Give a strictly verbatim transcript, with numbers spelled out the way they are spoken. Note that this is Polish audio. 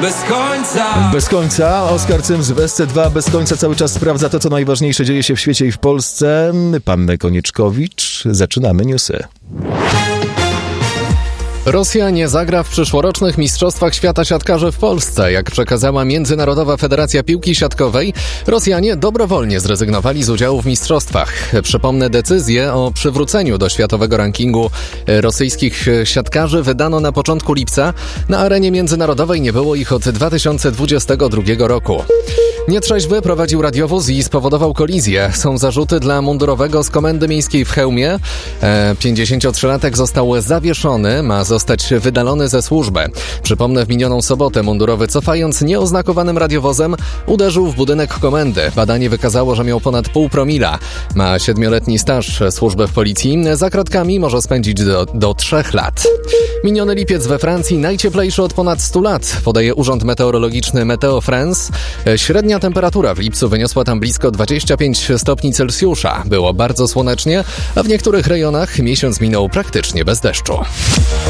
bez końca. Bez końca. Oskar Cyms w S C dwa bez końca cały czas sprawdza to, co najważniejsze dzieje się w świecie i w Polsce. Pan Konieczkowicz. Zaczynamy newsy. Rosja nie zagra w przyszłorocznych Mistrzostwach Świata Siatkarzy w Polsce. Jak przekazała Międzynarodowa Federacja Piłki Siatkowej, Rosjanie dobrowolnie zrezygnowali z udziału w mistrzostwach. Przypomnę, decyzję o przywróceniu do światowego rankingu rosyjskich siatkarzy wydano na początku lipca. Na arenie międzynarodowej nie było ich od dwa tysiące dwudziestego drugiego roku. Nietrzeźwy prowadził radiowóz i spowodował kolizję. Są zarzuty dla mundurowego z Komendy Miejskiej w Chełmie. pięćdziesięciotrzylatek został zawieszony, ma zostać wydalony ze służby. Przypomnę, w minioną sobotę mundurowy, cofając nieoznakowanym radiowozem, uderzył w budynek komendy. Badanie wykazało, że miał ponad pół promila. Ma siedmioletni staż służby w policji. Za kratkami może spędzić do, do trzech lat. Miniony lipiec we Francji najcieplejszy od ponad stu lat, podaje Urząd Meteorologiczny Meteo France. Średnia temperatura w lipcu wyniosła tam blisko dwadzieścia pięć stopni Celsjusza. Było bardzo słonecznie, a w niektórych rejonach miesiąc minął praktycznie bez deszczu.